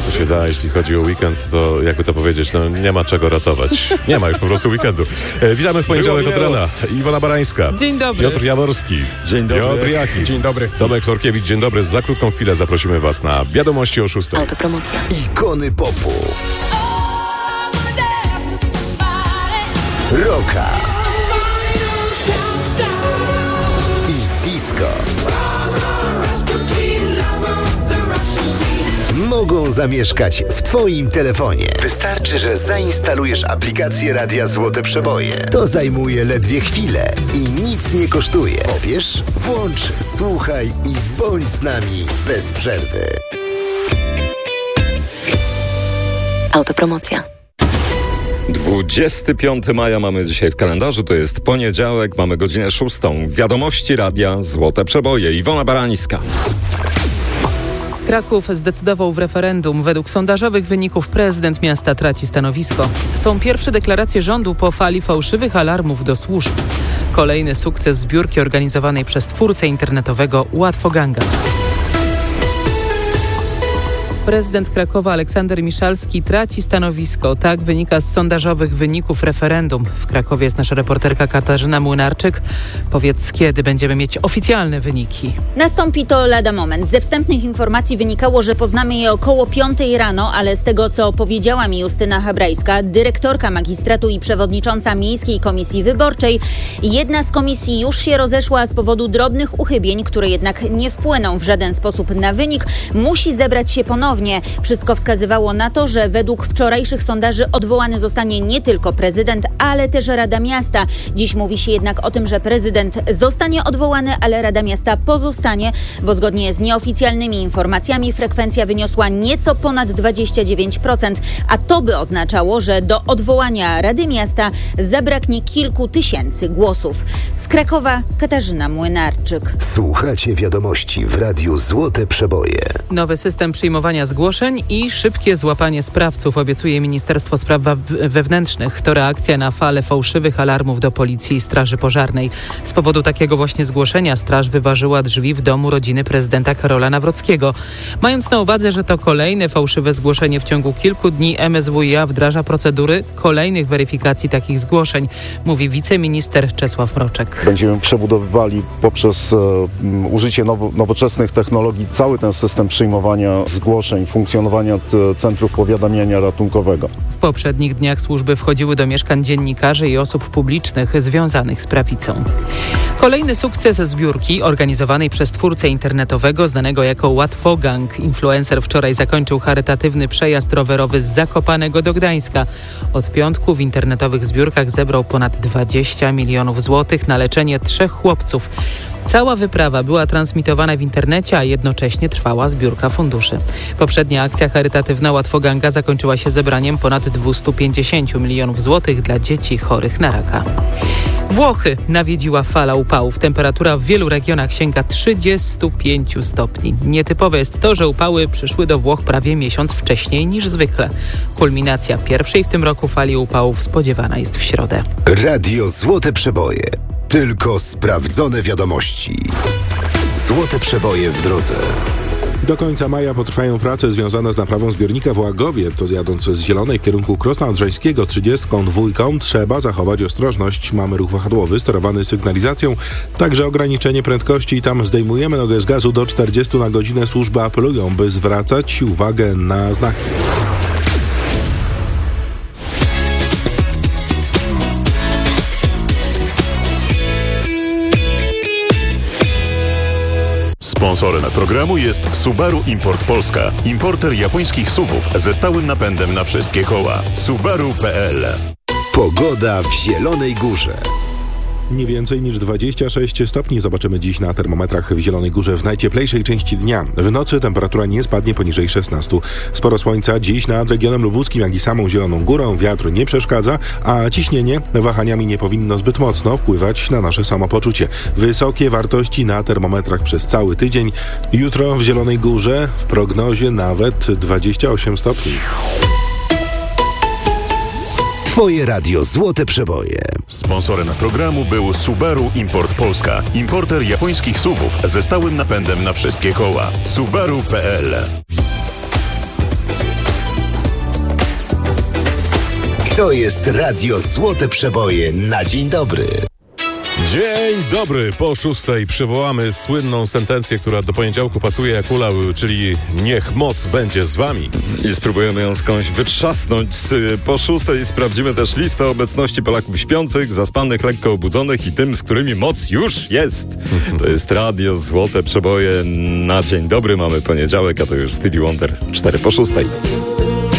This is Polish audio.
co się da, jeśli chodzi o weekend, to jakby to powiedzieć, no nie ma czego ratować. Nie ma już po prostu weekendu. Witamy w poniedziałek od rana. Iwona Barańska. Dzień dobry. Piotr Jaworski. Dzień dobry. Piotr Jaki. Dzień dobry. Tomek Florkiewicz. Dzień dobry. Za krótką chwilę zaprosimy Was na Wiadomości o 6. Autopromocja. Ikony popu. Rocka. I disco. Mogą zamieszkać w Twoim telefonie. Wystarczy, że zainstalujesz aplikację Radia Złote Przeboje. To zajmuje ledwie chwilę i nic nie kosztuje. Powiesz, włącz, słuchaj i bądź z nami bez przerwy. Autopromocja. 25 maja mamy dzisiaj w kalendarzu, to jest poniedziałek, mamy godzinę 6. Wiadomości Radia Złote Przeboje. Iwona Barańska. Kraków zdecydował w referendum. Według sondażowych wyników prezydent miasta traci stanowisko. Są pierwsze deklaracje rządu po fali fałszywych alarmów do służb. Kolejny sukces zbiórki organizowanej przez twórcę internetowego Łatwoganga. Prezydent Krakowa Aleksander Miszalski traci stanowisko. Tak wynika z sondażowych wyników referendum. W Krakowie jest nasza reporterka Katarzyna Młynarczyk. Powiedz, kiedy będziemy mieć oficjalne wyniki? Nastąpi to lada moment. Ze wstępnych informacji wynikało, że poznamy je około 5 rano, ale z tego, co powiedziała mi Justyna Habrajska, dyrektorka magistratu i przewodnicząca Miejskiej Komisji Wyborczej, jedna z komisji już się rozeszła z powodu drobnych uchybień, które jednak nie wpłyną w żaden sposób na wynik. Musi zebrać się ponownie. Wszystko wskazywało na to, że według wczorajszych sondaży odwołany zostanie nie tylko prezydent, ale też Rada Miasta. Dziś mówi się jednak o tym, że prezydent zostanie odwołany, ale Rada Miasta pozostanie, bo zgodnie z nieoficjalnymi informacjami frekwencja wyniosła nieco ponad 29%, a to by oznaczało, że do odwołania Rady Miasta zabraknie kilku tysięcy głosów. Z Krakowa Katarzyna Młynarczyk. Słuchacie wiadomości w Radiu Złote Przeboje. Nowy system przyjmowania zgłoszeń i szybkie złapanie sprawców, obiecuje Ministerstwo Spraw Wewnętrznych. To reakcja na falę fałszywych alarmów do Policji i Straży Pożarnej. Z powodu takiego właśnie zgłoszenia straż wyważyła drzwi w domu rodziny prezydenta Karola Nawrockiego. Mając na uwadze, że to kolejne fałszywe zgłoszenie w ciągu kilku dni, MSWiA wdraża procedury kolejnych weryfikacji takich zgłoszeń, mówi wiceminister Czesław Mroczek. Będziemy przebudowywali poprzez użycie nowoczesnych technologii cały ten system przyjmowania zgłoszeń, funkcjonowania centrów powiadamiania ratunkowego. W poprzednich dniach służby wchodziły do mieszkań dziennikarzy i osób publicznych związanych z prawicą. Kolejny sukces zbiórki organizowanej przez twórcę internetowego znanego jako Łatwogang. Influencer wczoraj zakończył charytatywny przejazd rowerowy z Zakopanego do Gdańska. Od piątku w internetowych zbiórkach zebrał ponad 20 milionów złotych na leczenie 3 chłopców. Cała wyprawa była transmitowana w internecie, a jednocześnie trwała zbiórka funduszy. Poprzednia akcja charytatywna Łatwoganga zakończyła się zebraniem ponad 250 milionów złotych dla dzieci chorych na raka. Włochy nawiedziła fala upałów. Temperatura w wielu regionach sięga 35 stopni. Nietypowe jest to, że upały przyszły do Włoch prawie miesiąc wcześniej niż zwykle. Kulminacja pierwszej w tym roku fali upałów spodziewana jest w środę. Radio Złote Przeboje. Tylko sprawdzone wiadomości. Złote Przeboje w drodze. Do końca maja potrwają prace związane z naprawą zbiornika w Łagowie. To jadąc z Zielonej w kierunku Krosna Odrzańskiego 32 trzeba zachować ostrożność. Mamy ruch wahadłowy sterowany sygnalizacją, także ograniczenie prędkości. Tam zdejmujemy nogę z gazu do 40 na godzinę. Służby apelują, by zwracać uwagę na znaki. Sponsorem programu jest Subaru Import Polska. Importer japońskich SUV-ów ze stałym napędem na wszystkie koła. Subaru.pl. Pogoda w Zielonej Górze. Nie więcej niż 26 stopni zobaczymy dziś na termometrach w Zielonej Górze w najcieplejszej części dnia. W nocy temperatura nie spadnie poniżej 16. Sporo słońca dziś nad regionem lubuskim, jak i samą Zieloną Górą. Wiatr nie przeszkadza, a ciśnienie wahaniami nie powinno zbyt mocno wpływać na nasze samopoczucie. Wysokie wartości na termometrach przez cały tydzień. Jutro w Zielonej Górze w prognozie nawet 28 stopni. Twoje radio Złote Przeboje. Sponsorem programu był Subaru Import Polska. Importer japońskich SUV-ów ze stałym napędem na wszystkie koła. Subaru.pl. To jest Radio Złote Przeboje na dzień dobry. Dzień dobry. Po 6:00 przywołamy słynną sentencję, która do poniedziałku pasuje jak ulał, czyli niech moc będzie z wami. I spróbujemy ją skądś wytrzasnąć. Po 6:00 sprawdzimy też listę obecności Polaków śpiących, zaspanych, lekko obudzonych i tym, z którymi moc już jest. To jest Radio Złote Przeboje na dzień dobry. Mamy poniedziałek, a to już Stevie Wonder 4 po 6:00.